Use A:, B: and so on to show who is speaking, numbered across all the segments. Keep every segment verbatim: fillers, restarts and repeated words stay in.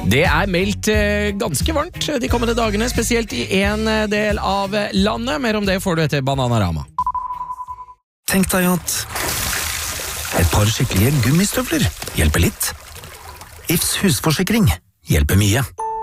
A: Det er meldt eh, ganske varmt de kommende dagene, spesielt i en del av landet. Mer om det får du etter Bananarama.
B: Tenk deg at et par skikkelige gummistøvler hjelper litt. Ifs husforsikring hjelper mye.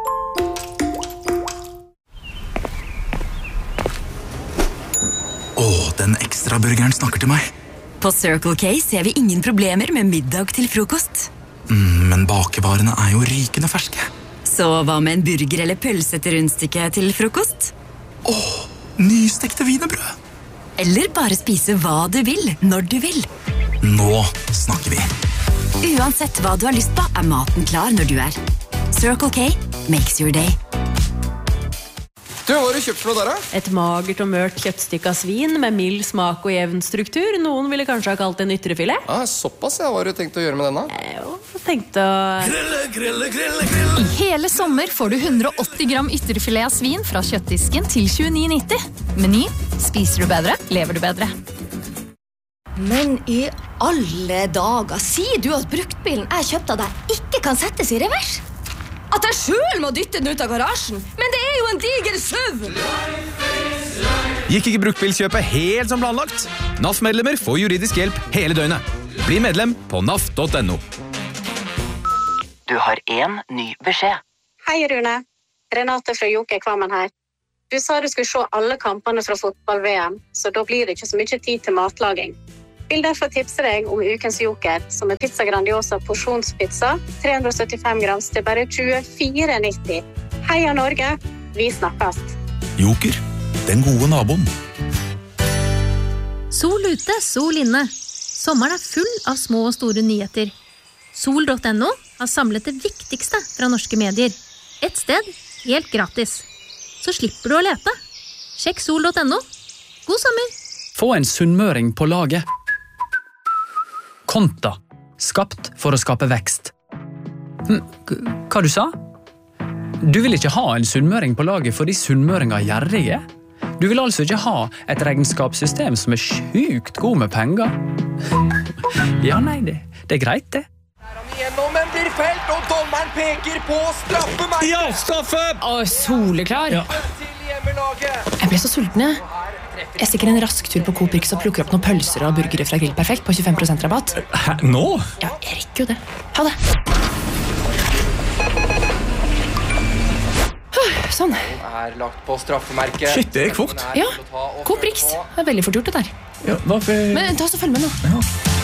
B: Åh, den ekstra burgeren snakker til meg.
C: På Circle K ser vi ingen problemer med middag til frokost.
B: Mm, men bakevarene er jo rykende ferske.
C: Så hva med en burger eller pølse til rundstykke til frokost?
B: Åh, nystekte wienerbrød.
C: Eller bare spise hva du vil, når du vil.
B: Nå snakker vi.
C: Uansett hva du har lyst på, er maten klar når du er. Circle K makes your day.
D: Du, hva har du kjøpt for noe der, da?
E: Et magert og mørt kjøttstykke av svin med mild smak og jevn struktur. Noen ville kanskje ha kalt det en ytrefilet.
D: Ah, såpass, ja. Hva har du tenkt å gjøre med denne?
E: Jeg jo, tenkte å...
F: Grille, grille, grille, grille. I hele sommer får du hundre og åtti gram ytrefilet av svin fra kjøttdisken til tjueni nitti. Meny, spiser du bedre, lever du bedre.
G: Men i alle dager, sier du at bruktbilen jeg kjøpte av deg ikke kan settes i revers? At jeg selv må dytte den ut av garasjen? Men det er jo en diger søv!
H: Gikk ikke bruktbilkjøpet helt som planlagt? N A F-medlemmer får juridisk hjelp hele døgnet. Bli medlem på N A F punktum no.
I: Du har en ny beskjed.
J: Hei Rune, Renate fra Joker Kvammen her. Du sa du skulle se alle kampene fra fotball-V M, så da blir det ikke så mye tid til matlaging. Vil derfor tipse deg om ukens Joker, som er pizza grandiosa porsjonspizza, tre hundre og syttifem grams til bare tjuefire nitti. Heia Norge, vi snakkes.
B: Joker, den gode naboen.
K: Sol ute, sol inne. Sommeren er full av små og store nyheter. Sol punktum no har samlet det viktigste fra norske medier. Et sted, helt gratis. Så slipper du å lete. Sjekk sol punktum no. God sommer!
L: Få en sunnmøring på laget. Konta. Skapt for å skape vekst. Hm, hva du sa? Du vil ikke ha en sunnmøring på laget fordi sunnmøringer er gjerrige? Du vil altså ikke ha et regnskapssystem som er sjukt god med penger? Ja, nei, det, det er greit, det.
D: Gjennom, men blir felt, og dommeren peker på straffe meg.
L: Ja, straffe!
E: Å, soleklar.
L: Ja.
E: Jeg ble så sulten, jeg. Jeg stikker en rask tur på Coop Rix og plukker opp noen pølser og burgere fra Grill Perfekt på tjuefem prosent rabatt.
L: Hæ, nå?
E: Ja, jeg rekker jo det. Ha det. Sånn.
D: Er lagt på straffemerket.
L: Shit, det gikk fort.
E: Ja, Coop Rix. Det er veldig fort gjort det der.
L: Ja, hvorfor...
E: Men ta oss og følg med nå.
L: Ja.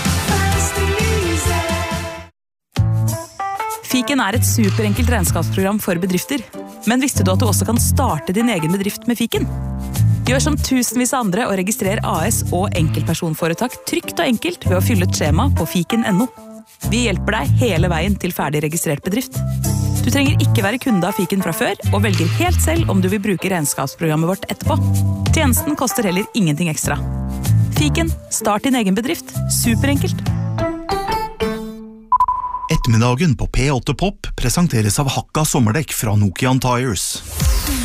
M: Fiken er et superenkelt regnskapsprogram for bedrifter. Men visste du at du også kan starte din egen bedrift med Fiken? Gjør som tusenvis av andre og registrer A S og enkeltpersonforetak trygt og enkelt ved å fylle et skjema på fiken punktum no. Vi hjelper deg hele veien til ferdig registrert bedrift. Du trenger ikke være kunde av Fiken fra før, og velger helt selv om du vil bruke regnskapsprogrammet vårt etterpå. Tjenesten koster heller ingenting ekstra. Fiken, start din egen bedrift. Superenkelt.
N: Ettermiddagen på P åtte Pop presenteres av Hakka sommerdekk fra Nokian Tires.